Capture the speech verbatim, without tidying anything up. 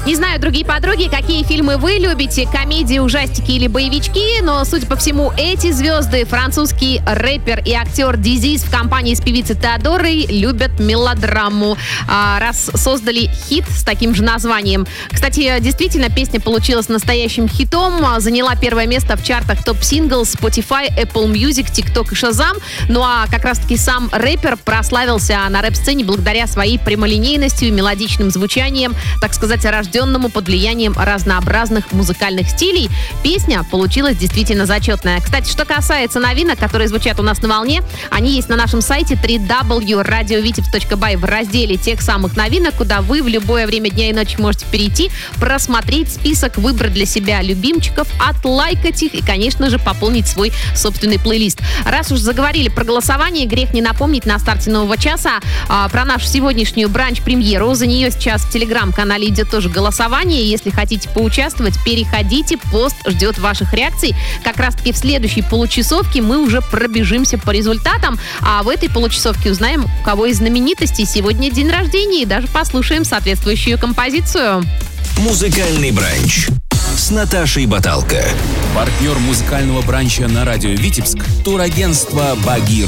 Не знаю, другие подруги, какие фильмы вы любите, комедии, ужастики или боевички, но, судя по всему, эти звезды, французский рэпер и актер Дизис в компании с певицей Теодорой, любят мелодраму, а, раз создали хит с таким же названием. Кстати, действительно, песня получилась настоящим хитом, заняла первое место в чартах топ-сингл Spotify, Apple Music, TikTok и Shazam. Ну а как раз-таки сам рэпер прославился на рэп-сцене благодаря своей прямолинейностью и мелодичным звучанием, так сказать, рожденному под влиянием разнообразных музыкальных стилей. Песня получилась действительно зачетная. Кстати, что касается новинок, которые звучат у нас на волне, они есть на нашем сайте дабл ю дабл ю дабл ю точка радио витебск точка бай в разделе тех самых новинок, куда вы в любое время дня и ночи можете перейти, просмотреть список, выбрать для себя любимчиков, отлайкать их и, конечно же, пополнить свой собственный плейлист. Раз уж заговорили про голосование, грех не напомнить на старте нового часа а, про нашу сегодняшнюю бранч-премьеру. За нее сейчас в телеграм-канале идет тоже голосование. Если хотите поучаствовать, переходите, пост ждет ваших реакций. Как раз-таки в следующей получасовке мы уже пробежимся по результатам, а в этой получасовке узнаем, у кого из знаменитостей сегодня день рождения, и даже послушаем соответствующую композицию. Музыкальный бранч с Наташей Баталко. Партнер музыкального бранча на радио Витебск — турагентство «Багир».